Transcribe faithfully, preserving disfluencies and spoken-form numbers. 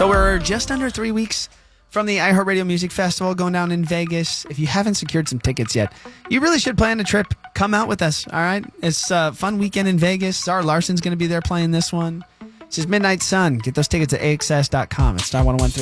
So we're just under three weeks from the iHeartRadio Music Festival going down in Vegas. If you haven't secured some tickets yet, you really should plan a trip. Come out with us, all right? It's a fun weekend in Vegas. Zara Larson's going to be there playing this one. This is Midnight Sun. Get those tickets at A X S dot com. It's Star one oh one three.